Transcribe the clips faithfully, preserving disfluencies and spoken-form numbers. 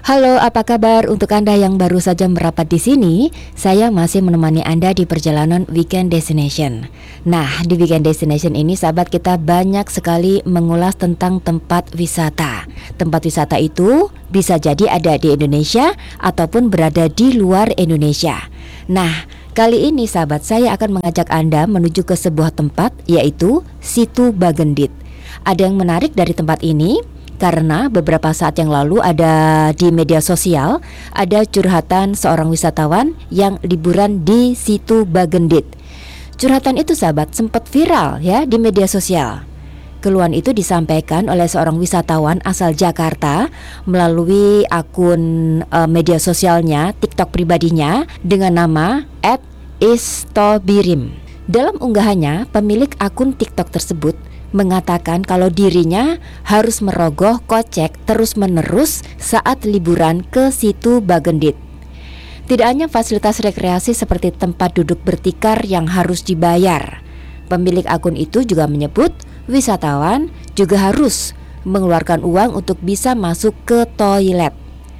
Halo, apa kabar untuk Anda yang baru saja merapat di sini? Saya masih menemani Anda di perjalanan Weekend Destination. Nah, di Weekend Destination ini sahabat kita banyak sekali mengulas tentang tempat wisata. Tempat wisata itu bisa jadi ada di Indonesia ataupun berada di luar Indonesia. Nah, kali ini sahabat saya akan mengajak Anda menuju ke sebuah tempat, yaitu Situ Bagendit. Ada yang menarik dari tempat ini karena beberapa saat yang lalu ada di media sosial ada curhatan seorang wisatawan yang liburan di Situ Bagendit. Curhatan itu sahabat sempat viral ya di media sosial. Keluhan itu disampaikan oleh seorang wisatawan asal Jakarta melalui akun uh, media sosialnya, TikTok pribadinya dengan nama et istobirim. Dalam unggahannya, pemilik akun TikTok tersebut mengatakan kalau dirinya harus merogoh kocek terus-menerus saat liburan ke Situ Bagendit. Tidak hanya fasilitas rekreasi seperti tempat duduk bertikar yang harus dibayar. Pemilik akun itu juga menyebut wisatawan juga harus mengeluarkan uang untuk bisa masuk ke toilet.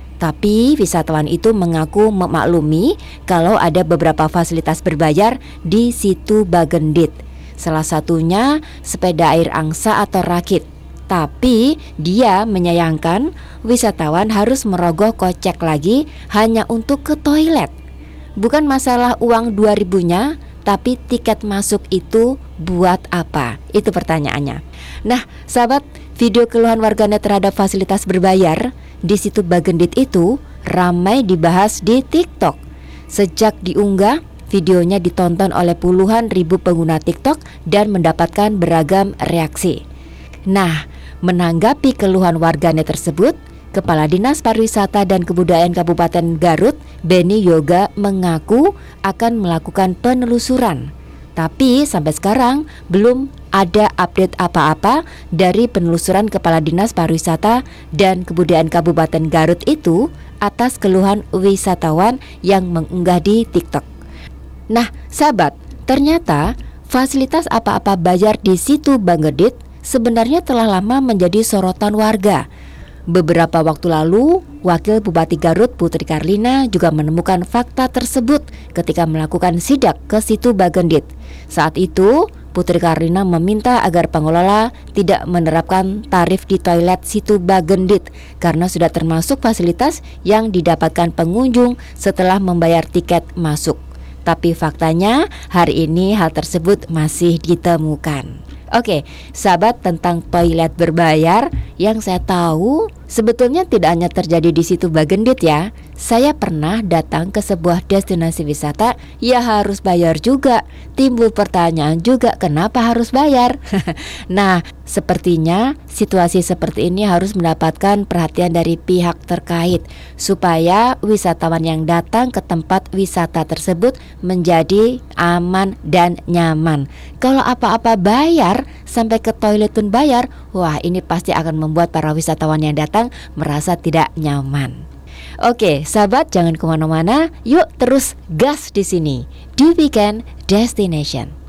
Tapi wisatawan itu mengaku memaklumi kalau ada beberapa fasilitas berbayar di Situ Bagendit. Salah satunya sepeda air angsa atau rakit. Tapi dia menyayangkan wisatawan harus merogoh kocek lagi hanya untuk ke toilet. Bukan masalah uang dua ribunya, tapi tiket masuk itu buat apa? Itu pertanyaannya. Nah sahabat, video keluhan warganet terhadap fasilitas berbayar di Situ Bagendit itu ramai dibahas di TikTok. Sejak diunggah, videonya ditonton oleh puluhan ribu pengguna TikTok dan mendapatkan beragam reaksi. Nah, menanggapi keluhan warganet tersebut, Kepala Dinas Pariwisata dan Kebudayaan Kabupaten Garut, Beni Yoga, mengaku akan melakukan penelusuran. Tapi sampai sekarang belum ada update apa-apa dari penelusuran Kepala Dinas Pariwisata dan Kebudayaan Kabupaten Garut itu atas keluhan wisatawan yang mengunggah di TikTok. Nah sahabat, ternyata fasilitas apa-apa bayar di Situ Bagendit sebenarnya telah lama menjadi sorotan warga. Beberapa waktu lalu, Wakil Bupati Garut Putri Karlina juga menemukan fakta tersebut ketika melakukan sidak ke Situ Bagendit. Saat itu, Putri Karlina meminta agar pengelola tidak menerapkan tarif di toilet Situ Bagendit karena sudah termasuk fasilitas yang didapatkan pengunjung setelah membayar tiket masuk. Tapi faktanya hari ini hal tersebut masih ditemukan. Oke, sahabat, tentang toilet berbayar yang saya tahu sebetulnya tidak hanya terjadi di Situ Bagendit ya. Saya pernah datang ke sebuah destinasi wisata, ya harus bayar juga. Timbul pertanyaan juga, kenapa harus bayar? Nah, sepertinya situasi seperti ini harus mendapatkan perhatian dari pihak terkait supaya wisatawan yang datang ke tempat wisata tersebut menjadi aman dan nyaman. Kalau apa-apa bayar, sampai ke toilet pun bayar, wah ini pasti akan membuat para wisatawan yang datang merasa tidak nyaman. Oke, sahabat, jangan kemana-mana. Yuk terus gas di sini di Weekend Destination.